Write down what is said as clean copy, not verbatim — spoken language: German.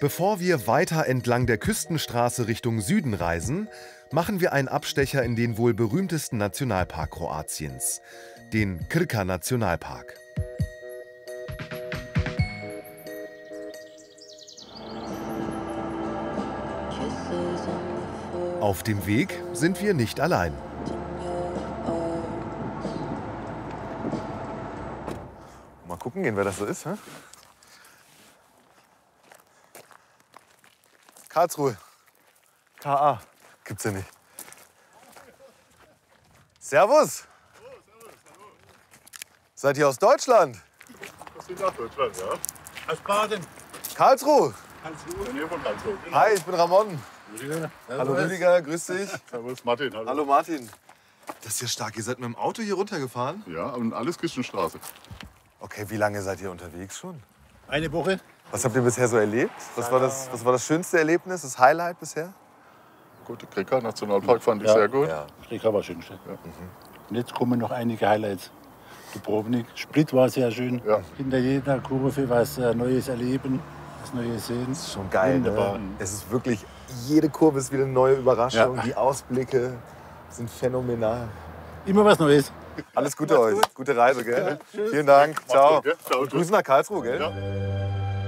Bevor wir weiter entlang der Küstenstraße Richtung Süden reisen, machen wir einen Abstecher in den wohl berühmtesten Nationalpark Kroatiens, den Krka-Nationalpark. Auf dem Weg sind wir nicht allein. Mal gucken gehen, wer das so ist. Hä? Karlsruhe. KA. Gibt's ja nicht. Servus. Seid ihr aus Deutschland? Das ist aus Deutschland, ja. Aus Baden. Karlsruhe. Karlsruhe, in der Nähe von Karlsruhe. Genau. Hi, ich bin Ramon. Rüdiger. Hallo Rüdiger, grüß dich. Servus Martin. Hallo. Hallo Martin. Das ist ja stark. Ihr seid mit dem Auto hier runtergefahren? Ja, und alles Küstenstraße. Okay, wie lange seid ihr unterwegs schon? Eine Woche. Was habt ihr bisher so erlebt? Was war das schönste Erlebnis, das Highlight bisher? Gut, der Krka Nationalpark fand ich sehr gut. Ja. Krka war schönste. Ja. Und jetzt kommen noch einige Highlights. Dubrovnik, Split war sehr schön. Ja. Hinter jeder Kurve was Neues erleben, was Neues sehen. Das ist schon geil, Wunderbar. ne? Es ist wirklich, jede Kurve ist wieder eine neue Überraschung. Ja. Die Ausblicke sind phänomenal. Immer was Neues. Alles Gute euch. Gute Reise, gell? Vielen Dank. Ciao. gut, gell? Ciao, Grüße nach Karlsruhe, gell? Ja.